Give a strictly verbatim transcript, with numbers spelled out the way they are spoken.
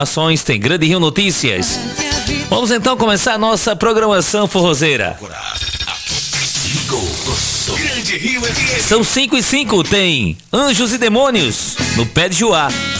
Ações, tem Grande Rio Notícias. Vamos então começar a nossa programação forrozeira. São cinco e cinco, tem Anjos e Demônios no Pé de Joá.